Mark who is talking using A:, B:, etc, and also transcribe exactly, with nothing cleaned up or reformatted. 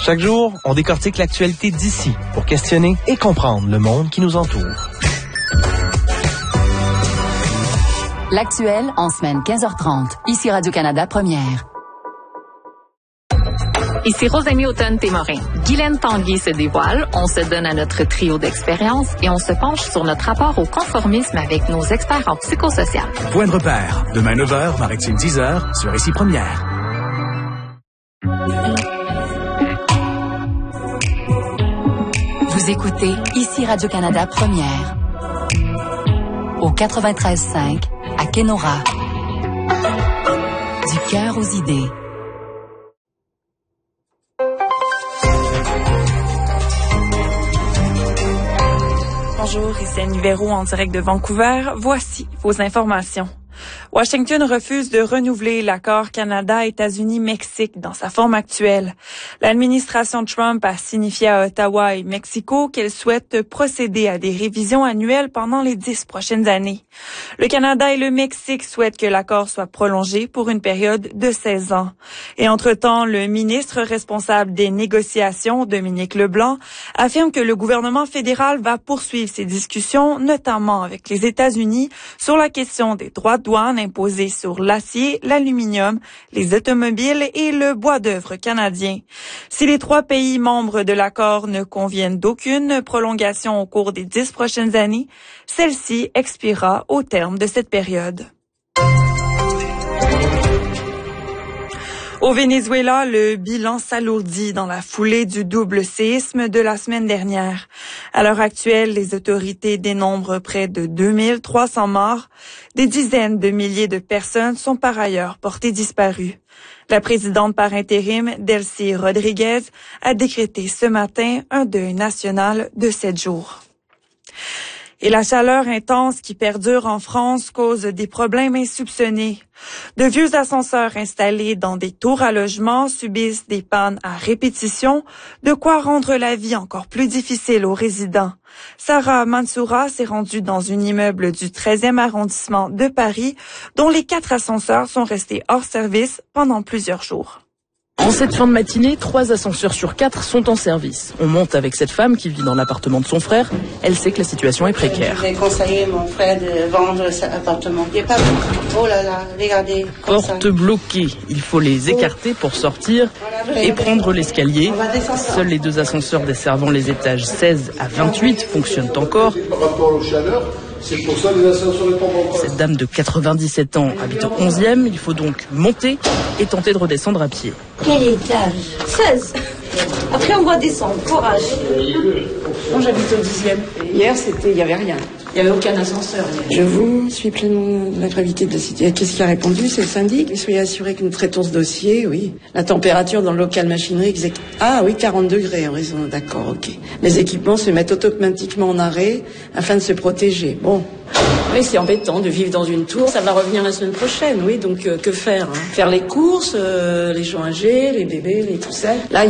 A: Chaque jour, on décortique l'actualité d'ici pour questionner et comprendre le monde qui nous entoure.
B: L'actuel en semaine quinze heures trente. Ici Radio-Canada Première.
C: Ici Rosamie Automne-Témorin. Guylaine Tanguy se dévoile, on se donne à notre trio d'expérience et on se penche sur notre rapport au conformisme avec nos experts en psychosocial.
D: Point de repère, demain neuf heures, Maritime dix heures, sur Ici Première.
B: Vous écoutez Ici Radio-Canada Première. Au quatre-vingt-treize cinq, à Kenora. Du cœur aux idées.
E: Bonjour, ici Annie Véro en direct de Vancouver. Voici vos informations. Washington refuse de renouveler l'accord Canada-États-Unis-Mexique dans sa forme actuelle. L'administration Trump a signifié à Ottawa et Mexico qu'elle souhaite procéder à des révisions annuelles pendant les dix prochaines années. Le Canada et le Mexique souhaitent que l'accord soit prolongé pour une période de seize ans. Et entre-temps, le ministre responsable des négociations, Dominique Leblanc, affirme que le gouvernement fédéral va poursuivre ses discussions, notamment avec les États-Unis, sur la question des droits de douane imposés sur l'acier, l'aluminium, les automobiles et le bois d'œuvre canadien. Si les trois pays membres de l'accord ne conviennent d'aucune prolongation au cours des dix prochaines années, celle-ci expirera au terme de cette période. Au Venezuela, le bilan s'alourdit dans la foulée du double séisme de la semaine dernière. À l'heure actuelle, les autorités dénombrent près de deux mille trois cents morts. Des dizaines de milliers de personnes sont par ailleurs portées disparues. La présidente par intérim, Delcy Rodriguez, a décrété ce matin un deuil national de sept jours. Et la chaleur intense qui perdure en France cause des problèmes insoupçonnés. De vieux ascenseurs installés dans des tours à logement subissent des pannes à répétition, de quoi rendre la vie encore plus difficile aux résidents. Sarah Mansoura s'est rendue dans un immeuble du treizième arrondissement de Paris, dont les quatre ascenseurs sont restés hors service pendant plusieurs jours.
F: En cette fin de matinée, trois ascenseurs sur quatre sont en service. On monte avec cette femme qui vit dans l'appartement de son frère. Elle sait que la situation est précaire.
G: J'ai conseillé mon frère de vendre cet appartement. Il n'y a pas beaucoup. Oh là là, regardez.
F: Porte bloquée. Il faut les écarter pour sortir et prendre l'escalier. Seuls les deux ascenseurs desservant les étages seize à vingt-huit fonctionnent encore.
H: Par rapport aux chaleurs, c'est pour ça que les ascenseurs ne tombent pas.
F: Cette dame de quatre-vingt-dix-sept ans habite au onzième. Il faut donc monter et tenter de redescendre à pied.
I: Quel étage? seize. Après, on va descendre. Courage.
J: Moi, j'habite au dixième. Hier, c'était, il n'y avait rien. Il n'y avait aucun ascenseur.
K: Je vous suis pleinement de la gravité de la situation. Qu'est-ce qui a répondu? C'est le syndic. Soyez assurés que nous traitons ce dossier, oui. La température dans le local machinerie exact. Ah oui, quarante degrés en raison. D'accord, ok. Les équipements se mettent automatiquement en arrêt afin de se protéger. Bon.
J: Oui, c'est embêtant de vivre dans une tour. Ça va revenir la semaine prochaine, oui. Donc, euh, que faire hein? Faire les courses, euh, les gens âgés, les bébés, les tout ça. Là,